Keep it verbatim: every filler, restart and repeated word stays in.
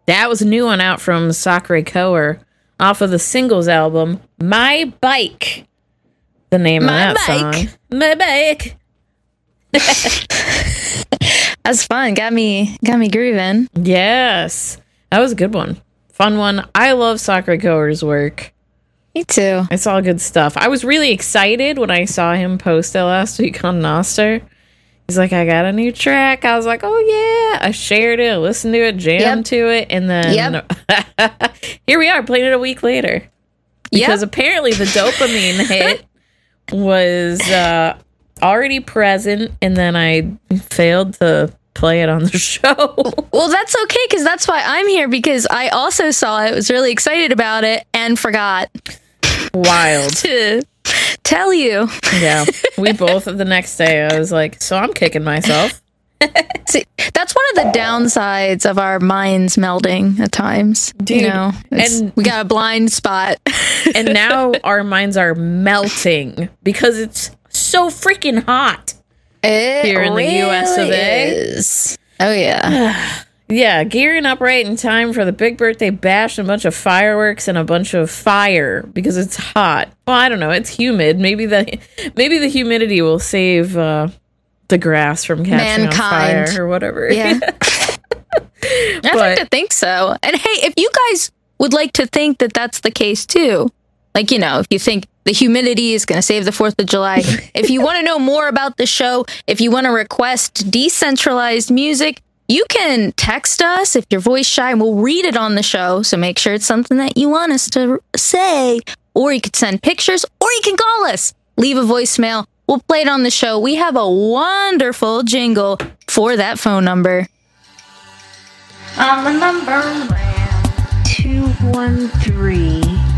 That was a new one out from Sakura Koer off of the singles album, My Bike. The name My of that bike. song. My Bike. That's fun. Got me got me grooving. Yes. That was a good one. Fun one. I love Sakura Koer's work. Me too. It's all good stuff. I was really excited when I saw him post it last week on Nostr. He's like, I got a new track. I was like, oh yeah. I shared it, I listened to it, jammed Yep. to it, and then Yep. here we are playing it a week later. Because Yep. apparently the dopamine hit was uh, already present, and then I failed to play it on the show. Well, that's okay, because that's why I'm here, because I also saw it, was really excited about it, and forgot Wild. to tell you. Yeah. We both, the next day, I was like, so I'm kicking myself. See, that's one of the downsides of our minds melding at times. Dude, you know, It's- and- we got a blind spot. And now our minds are melting because it's so freaking hot. It Here in the U S of A. is. Oh yeah. Yeah, gearing up right in time for the big birthday bash, and a bunch of fireworks and a bunch of fire because it's hot. Well, I don't know, it's humid. Maybe the maybe the humidity will save uh, the grass from catching Mankind. on fire or whatever. Yeah. I'd But- like to think so. And hey, if you guys would like to think that that's the case too, like, you know, if you think the humidity is going to save the fourth of July, if you want to know more about the show, if you want to request decentralized music, you can text us if you're voice shy, and we'll read it on the show. So make sure it's something that you want us to say. Or you could send pictures, or you can call us. Leave a voicemail. We'll play it on the show. We have a wonderful jingle for that phone number. On the number two one three